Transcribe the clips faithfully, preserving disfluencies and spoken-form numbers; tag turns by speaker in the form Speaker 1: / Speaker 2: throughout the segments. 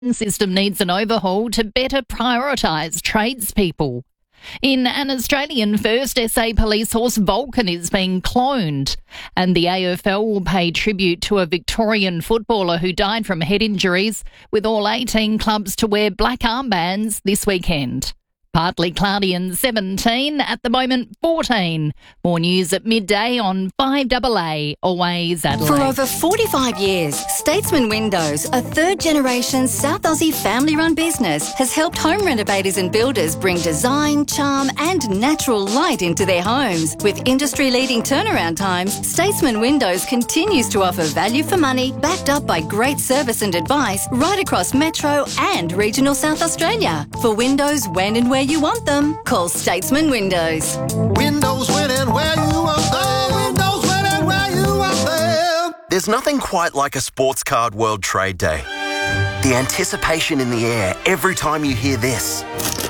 Speaker 1: system needs an overhaul to better prioritise tradespeople. In an Australian first, S A police horse Vulcan is being cloned, and the A F L will pay tribute to a Victorian footballer who died from head injuries, with all eighteen clubs to wear black armbands this weekend. Partly cloudy and seventeen, at the moment fourteen. More news at midday on five A A, always Adelaide.
Speaker 2: For over forty-five years, Statesman Windows, a third-generation South Aussie family-run business, has helped home renovators and builders bring design, charm and natural light into their homes. With industry-leading turnaround times, Statesman Windows continues to offer value for money, backed up by great service and advice right across Metro and regional South Australia. For windows when and where you want them, call Statesman Windows.
Speaker 3: Windows when and where you want them. Windows when and where you want them.
Speaker 4: There's nothing quite like a Sports Card World Trade Day. The anticipation in the air every time you hear this.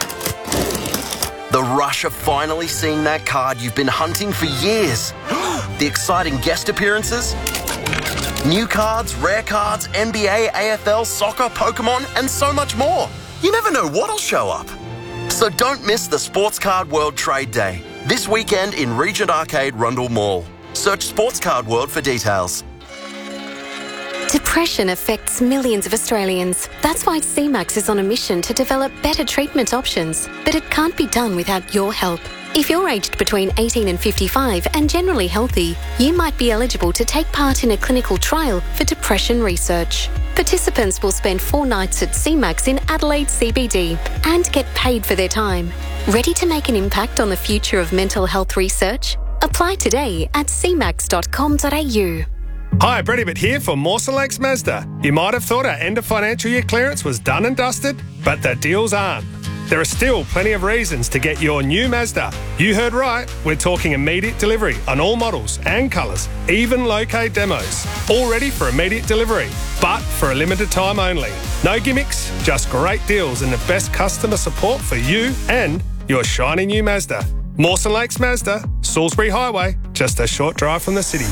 Speaker 4: The rush of finally seeing that card you've been hunting for years. The exciting guest appearances. New cards, rare cards, N B A, A F L, soccer, Pokemon, and so much more. You never know what'll show up. So don't miss the Sports Card World Trade Day, this weekend in Regent Arcade, Rundle Mall. Search Sports Card World for details.
Speaker 5: Depression affects millions of Australians. That's why C MAX is on a mission to develop better treatment options. But it can't be done without your help. If you're aged between eighteen and fifty-five and generally healthy, you might be eligible to take part in a clinical trial for depression research. Participants will spend four nights at C MAX in Adelaide C B D and get paid for their time. Ready to make an impact on the future of mental health research? Apply today at c max dot com dot a u.
Speaker 6: Hi, Brady Bit here for Mawson Lakes Mazda. You might have thought our end of financial year clearance was done and dusted, but the deals aren't. There are still plenty of reasons to get your new Mazda. You heard right, we're talking immediate delivery on all models and colours, even low-K demos. All ready for immediate delivery, but for a limited time only. No gimmicks, just great deals and the best customer support for you and your shiny new Mazda. Mawson Lakes Mazda, Salisbury Highway, just a short drive from the city.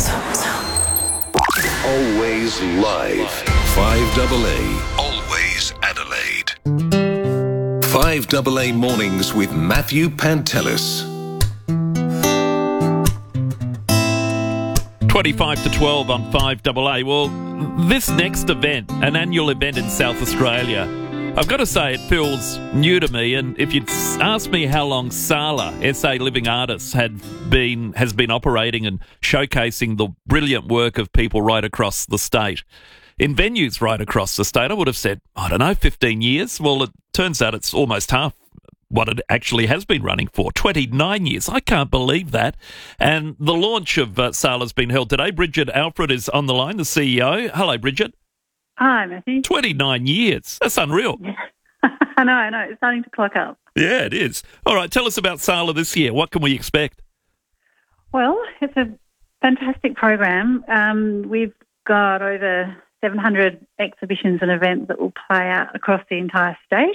Speaker 7: Always live. five A A. Always Adelaide. five A A Mornings with Matthew Pantelis.
Speaker 8: twenty-five to twelve on five A A. Well, this next event, an annual event in South Australia, I've got to say it feels new to me. And if you'd asked me how long SALA, S A Living Artists, had been has been operating and showcasing the brilliant work of people right across the state, in venues right across the state, I would have said, I don't know, fifteen years. Well, it turns out it's almost half what it actually has been running for, twenty-nine years. I can't believe that. And the launch of uh, SALA has been held today. Bridget Alfred is on the line, the C E O. Hello, Bridget.
Speaker 9: Hi, Matthew.
Speaker 8: twenty-nine years. That's unreal.
Speaker 9: Yeah. I know, I know. It's starting to clock up.
Speaker 8: Yeah, it is. All right, tell us about SALA this year. What can we expect?
Speaker 9: Well, it's a fantastic program. Um, we've got over seven hundred exhibitions and events that will play out across the entire state,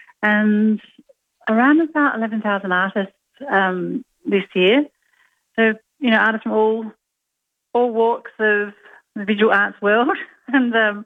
Speaker 9: and around about eleven thousand artists um, this year. So, you know, artists from all all walks of the visual arts world and um,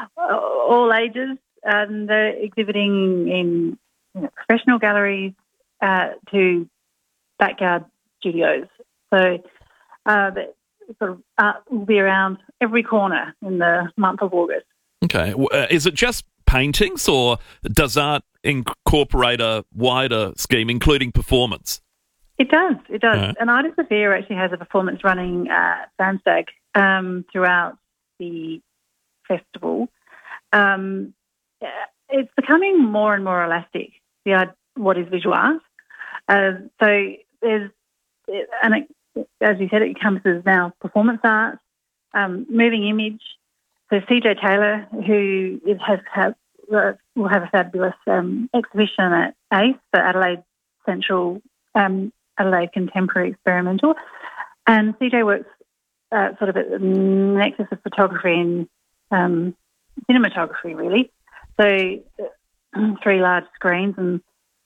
Speaker 9: all ages, and they're exhibiting in you know, professional galleries uh, to backyard studios. So uh, the sort of art will be around every corner in the month of August.
Speaker 8: Okay. Uh, is it just paintings, or does art incorporate a wider scheme, including performance?
Speaker 9: It does, it does.
Speaker 8: Uh-huh.
Speaker 9: And Artists Affair actually has a performance running at Sandstag um, throughout the festival. Um, it's becoming more and more elastic, the art, what is visual art. Uh, so there's, and it, as you said, it encompasses now performance art, um, moving image. So C J Taylor, who is, has had, uh, will have a fabulous um, exhibition at ACE, the Adelaide Central um, Adelaide Contemporary Experimental, and C J works uh, sort of at the nexus of photography and um, cinematography, really. So uh, three large screens, and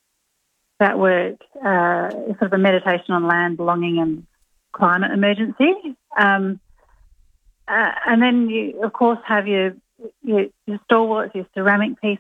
Speaker 9: that work uh, is sort of a meditation on land, belonging and climate emergency. Um, uh, and then you, of course, have your your, your stalwarts, your ceramic pieces,